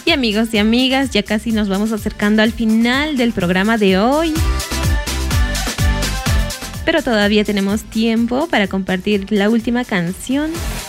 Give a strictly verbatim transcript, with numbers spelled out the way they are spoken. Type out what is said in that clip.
Y amigos y amigas, ya casi nos vamos acercando al final del programa de hoy. Pero todavía tenemos tiempo para compartir la última canción